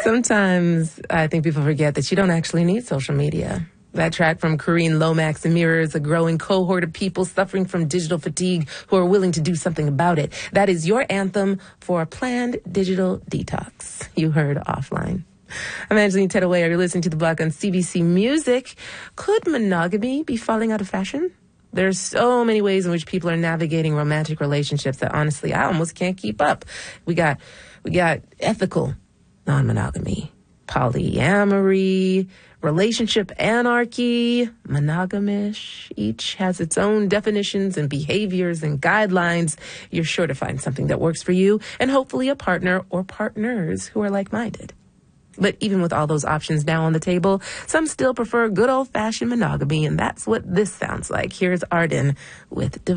Sometimes I think people forget that you don't actually need social media. That track from Karine Lomax mirrors a growing cohort of people suffering from digital fatigue who are willing to do something about it. That is your anthem for a planned digital detox. You heard Offline. I'm Angeline Tettaway. You're listening to The Block on CBC Music. Could monogamy be falling out of fashion? There's so many ways in which people are navigating romantic relationships that honestly I almost can't keep up. We got ethical non-monogamy, polyamory, relationship anarchy, monogamish. Each has its own definitions and behaviors and guidelines. You're sure to find something that works for you and hopefully a partner or partners who are like-minded. But even with all those options now on the table, some still prefer good old-fashioned monogamy, and that's what this sounds like. Here's Arden with